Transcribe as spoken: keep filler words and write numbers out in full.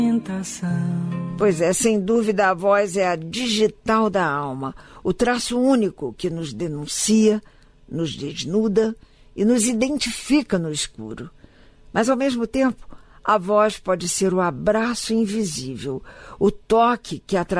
Pois é, sem dúvida a voz é a digital da alma, o traço único que nos denuncia, nos desnuda e nos identifica no escuro. Mas, ao mesmo tempo, a voz pode ser o abraço invisível, o toque que atravessa